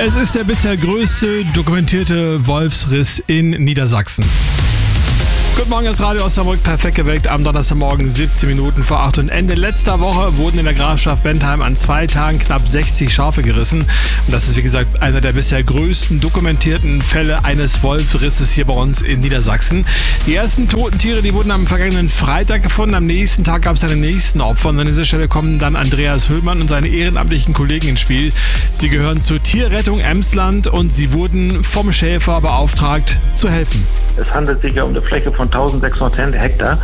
Es ist der bisher größte dokumentierte Wolfsriss in Niedersachsen. Guten Morgen, das Radio Osnabrück, perfekt geweckt am Donnerstagmorgen, 17 Minuten vor 8. Und Ende letzter Woche wurden in der Grafschaft Bentheim an 2 Tagen knapp 60 Schafe gerissen. Und das ist, wie gesagt, einer der bisher größten dokumentierten Fälle eines Wolfsrisses hier bei uns in Niedersachsen. Die ersten toten Tiere, die wurden am vergangenen Freitag gefunden. Am nächsten Tag gab es seine nächsten Opfer. Und an dieser Stelle kommen dann Andreas Hüllmann und seine ehrenamtlichen Kollegen ins Spiel. Sie gehören zur Tierrettung Emsland und sie wurden vom Schäfer beauftragt, zu helfen. Es handelt sich ja um eine Fläche von 1600 Hektar,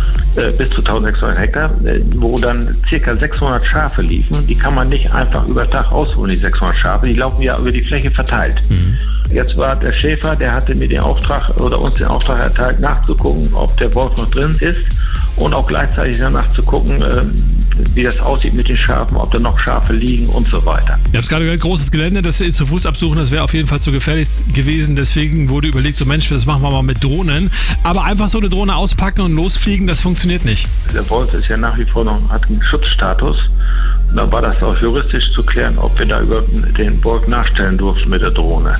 bis zu 1600 Hektar, wo dann ca. 600 Schafe liefen. Die kann man nicht einfach über Tag ausholen, die 600 Schafe. Die laufen ja über die Fläche verteilt. Jetzt war der Schäfer, der hatte mir den Auftrag oder uns den Auftrag erteilt, nachzugucken, ob der Wolf noch drin ist und auch gleichzeitig danach zu gucken, wie das aussieht mit den Schafen, ob da noch Schafe liegen und so weiter. Ihr habt gerade gehört, großes Gelände, das zu Fuß absuchen, das wäre auf jeden Fall zu gefährlich gewesen. Deswegen wurde überlegt, so Mensch, das machen wir mal mit Drohnen. Aber einfach so eine Drohne auspacken und losfliegen, das funktioniert nicht. Der Wolf ist ja nach wie vor noch, hat einen Schutzstatus. Und da war das auch juristisch zu klären, ob wir da über den Wolf nachstellen durften mit der Drohne.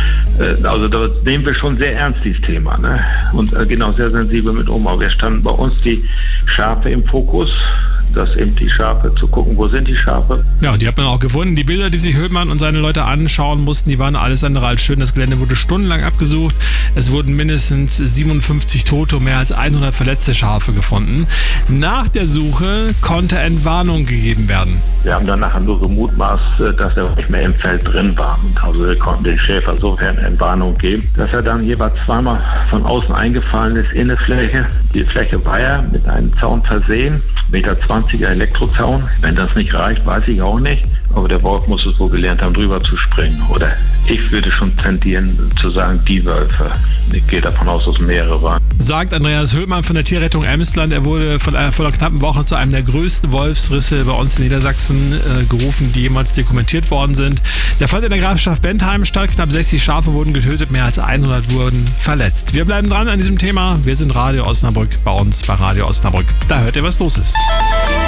Also da nehmen wir schon sehr ernst, dieses Thema, ne? Und genau, sehr sensibel mit um. Aber wir standen bei uns die Schafe im Fokus, dass eben die Schafe zu gucken, wo sind die Schafe. Ja, und die hat man auch gefunden. Die Bilder, die sich Hüllmann und seine Leute anschauen mussten, die waren alles andere als schön. Das Gelände wurde stundenlang abgesucht. Es wurden mindestens 57 tote und mehr als 100 verletzte Schafe gefunden. Nach der Suche konnte Entwarnung gegeben werden. Wir haben dann nachher nur gemutmaßt, dass er nicht mehr im Feld drin war. Also wir konnten den Schäfer sofern Entwarnung geben, dass er dann jeweils zweimal von außen eingefallen ist in eine Fläche. Die Fläche war ja mit einem Zaun versehen, 1,20 Elektrozaun. Wenn das nicht reicht, weiß ich auch nicht. Aber der Wolf muss es wohl gelernt haben, drüber zu springen. Oder ich würde schon tendieren zu sagen, die Wölfe. Ich gehe davon aus, dass es mehrere waren. Sagt Andreas Hüllmann von der Tierrettung Emsland. Er wurde vor einer knappen Woche zu einem der größten Wolfsrisse bei uns in Niedersachsen gerufen, die jemals dokumentiert worden sind. Der fand in der Grafschaft Bentheim statt. Knapp 60 Schafe wurden getötet, mehr als 100 wurden verletzt. Wir bleiben dran an diesem Thema. Wir sind Radio Osnabrück bei uns bei Radio Osnabrück. Da hört ihr, was los ist.